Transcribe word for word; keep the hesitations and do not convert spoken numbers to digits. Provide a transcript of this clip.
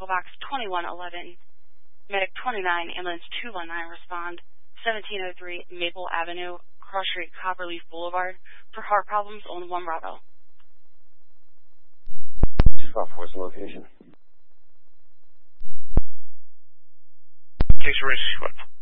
Echo Box twenty-one eleven, Medic twenty-nine, Ambulance two one nine, respond seventeen oh three Maple Avenue, Cross Street, Copperleaf Boulevard, for heart problems on one Bravo. What's the location? Case race, what?